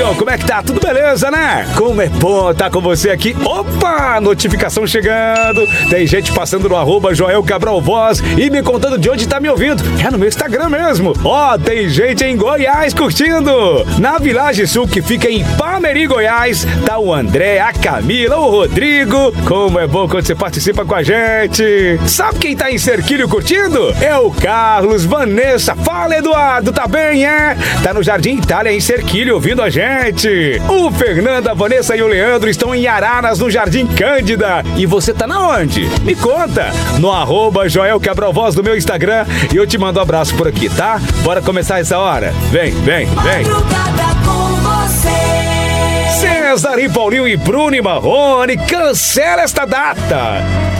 João, como é que tá? Tudo beleza, né? Como é bom estar com você aqui. Opa, notificação chegando. Tem gente passando no @Joel Cabral Voz e me contando de onde tá me ouvindo. É no meu Instagram mesmo. Ó, tem gente em Goiás curtindo. Na Village Sul, que fica em Palmeri, Goiás, tá o André, a Camila, o Rodrigo. Como é bom quando você participa com a gente. Sabe quem tá em Cerquilho curtindo? É o Carlos, Vanessa. Fala, Eduardo, tá bem, é? Tá no Jardim Itália, em Cerquilho, ouvindo a gente. O Fernanda, a Vanessa e o Leandro estão em Araras, no Jardim Cândida. E você tá na onde? Me conta. No @Joel Cabral Voz do meu Instagram. E eu te mando um abraço por aqui, tá? Bora começar essa hora? Vem. César e Paulinho e Bruno e Marrone, cancela esta data.